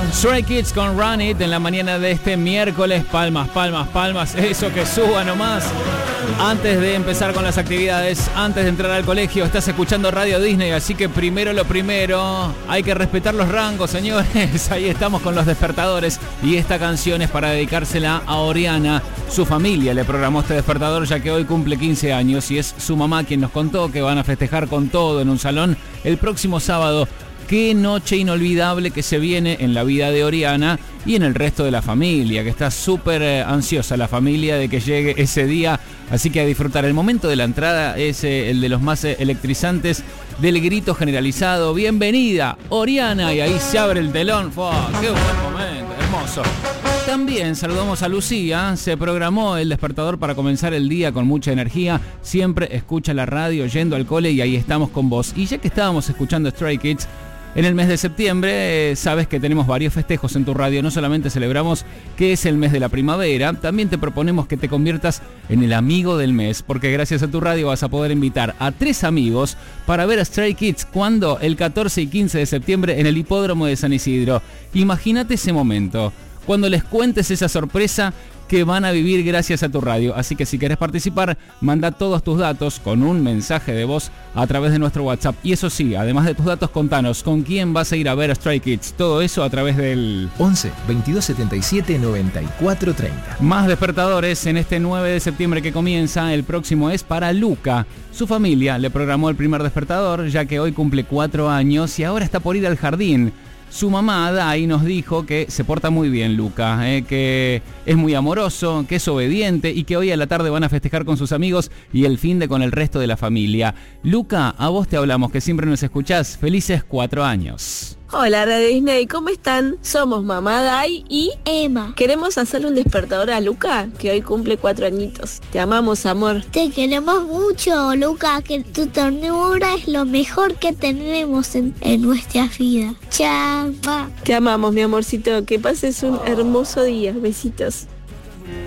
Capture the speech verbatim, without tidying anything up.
Stray Kids con Run It en la mañana de este miércoles. Palmas, palmas, palmas. Eso que suba nomás. Antes de empezar con las actividades, antes de entrar al colegio, estás escuchando Radio Disney, así que primero lo primero, hay que respetar los rangos, señores. Ahí estamos con los despertadores y esta canción es para dedicársela a Oriana. Su familia le programó este despertador ya que hoy cumple quince años y es su mamá quien nos contó que van a festejar con todo en un salón el próximo sábado. Qué noche inolvidable que se viene en la vida de Oriana y en el resto de la familia, que está súper eh, ansiosa la familia de que llegue ese día. Así que a disfrutar. El momento de la entrada es eh, el de los más eh, electrizantes, del grito generalizado. Bienvenida, Oriana. Y ahí se abre el telón. ¡Fua! ¡Qué buen momento! Hermoso. También saludamos a Lucía. Se programó el despertador para comenzar el día con mucha energía. Siempre escucha la radio yendo al cole y ahí estamos con vos. Y ya que estábamos escuchando Stray Kids, en el mes de septiembre, eh, sabes que tenemos varios festejos en tu radio. No solamente celebramos que es el mes de la primavera, también te proponemos que te conviertas en el amigo del mes, porque gracias a tu radio vas a poder invitar a tres amigos para ver a Stray Kids. ¿Cuándo? El catorce y quince de septiembre en el hipódromo de San Isidro. Imagínate ese momento, cuando les cuentes esa sorpresa que van a vivir gracias a tu radio. Así que si querés participar, manda todos tus datos con un mensaje de voz a través de nuestro WhatsApp. Y eso sí, además de tus datos, contanos con quién vas a ir a ver a Stray Kids. Todo eso a través del once, veintidós setenta y siete, noventa y cuatro treinta. Más despertadores en este nueve de septiembre que comienza. El próximo es para Luca. Su familia le programó el primer despertador, ya que hoy cumple cuatro años y ahora está por ir al jardín. Su mamá, Dai, nos dijo que se porta muy bien Luca, eh, que es muy amoroso, que es obediente y que hoy a la tarde van a festejar con sus amigos y el fin de con el resto de la familia. Luca, a vos te hablamos, que siempre nos escuchás. Felices cuatro años. Hola Radio Disney, ¿cómo están? Somos mamá Dai y Emma. Queremos hacerle un despertador a Luca, que hoy cumple cuatro añitos. Te amamos, amor. Te queremos mucho, Luca, que tu ternura es lo mejor que tenemos en, en nuestra vida. Chao. Te amamos, mi amorcito. Que pases un hermoso día. Besitos.